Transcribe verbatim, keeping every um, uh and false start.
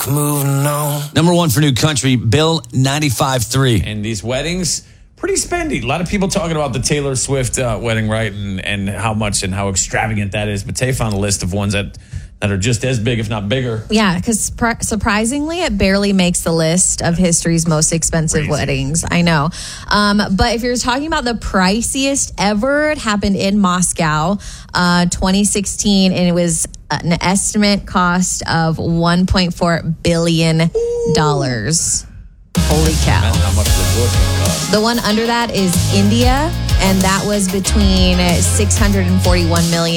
moving on. Number one for new country, Bill ninety-five three. And these weddings, pretty spendy. A lot of people talking about the Taylor Swift uh, wedding, right? And and how much and how extravagant that is. But Tay found a list of ones that, that are just as big, if not bigger. Yeah, because pr- surprisingly, it barely makes the list of history's most expensive Crazy. weddings. I know. Um, but if you're talking about the priciest ever, it happened in Moscow, uh, twenty sixteen, and it was an estimate cost of one point four billion dollars. Holy cow. Imagine how much the divorce would cost. The one under that is India, and that was between six hundred forty-one million